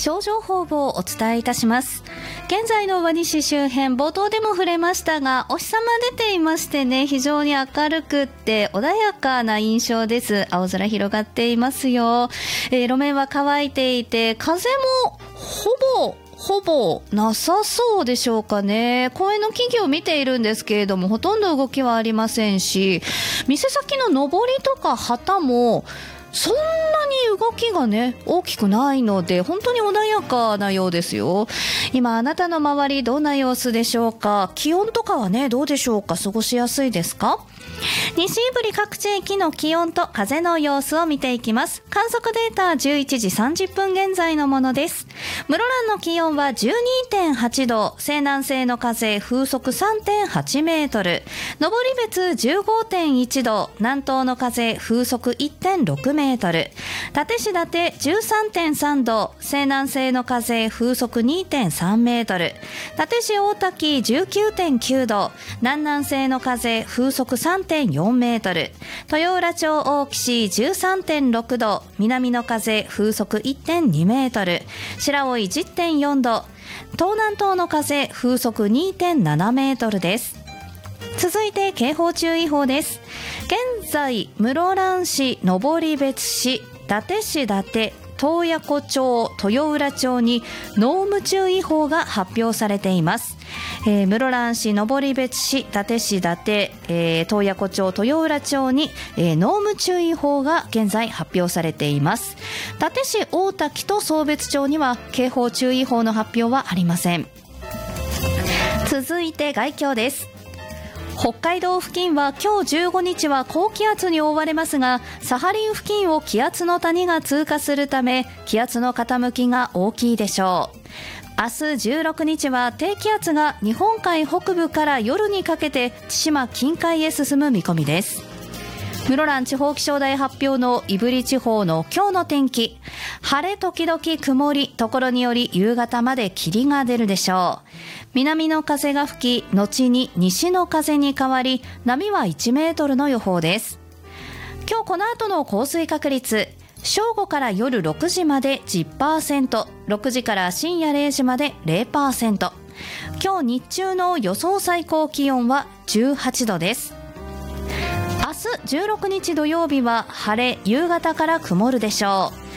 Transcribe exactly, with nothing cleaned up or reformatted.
象情報をお伝えいたします。現在の輪西周辺、冒頭でも触れましたが、お日様出ていましてね、非常に明るくって穏やかな印象です。青空広がっていますよ。えー、路面は乾いていて、風もほぼほぼなさそうでしょうかね。公園の木々を見ているんですけれども、ほとんど動きはありませんし、店先の上りとか旗もそんなに動きがね大きくないので、本当に穏やかなようですよ。今あなたの周りどんな様子でしょうか。気温とかはねどうでしょうか。過ごしやすいですか。西ぶり各地域の気温と風の様子を見ていきます。観測データじゅういちじさんじゅっぷん現在のものです。室蘭の気温は じゅうにてんはちど、西南西の風風速 さんてんはちメートル、登別 じゅうごてんいちど、南東の風風速 いってんろくメートル、立石立 じゅうさんてんさんど、西南西の風風速 にてんさんメートル、立石大滝 じゅうきゅうてんきゅうど、南南西の風風速 さんてんよんメートル、豊浦町大岸 じゅうさんてんろくど、南の風風速 いってんにメートル、白老 じゅってんよんど、東南東の風風速 にてんななメートルです。続いて警報注意報です。現在室蘭市、登別市、伊達市伊達、洞爺湖町、豊浦町に濃霧注意報が発表されています。えー、室蘭市、登別市、伊達市伊達、えー、洞爺湖町、豊浦町に、えー、濃霧注意報が現在発表されています。伊達市大滝と壮別町には警報注意報の発表はありません。続いて概況です。北海道付近は今日じゅうごにちは高気圧に覆われますが、サハリン付近を気圧の谷が通過するため気圧の傾きが大きいでしょう。明日じゅうろくにちは低気圧が日本海北部から夜にかけて千島近海へ進む見込みです。室蘭地方気象台発表の胆振地方の今日の天気、晴れ時々曇り、ところにより夕方まで霧が出るでしょう。南の風が吹き、後に西の風に変わり、波はいちメートルの予報です。今日この後の降水確率、正午から夜ろくじまで じゅっパーセント、ろくじから深夜れいじまで ゼロパーセント、今日日中の予想最高気温はじゅうはちどです。明日じゅうろくにち土曜日は晴れ、夕方から曇るでしょう。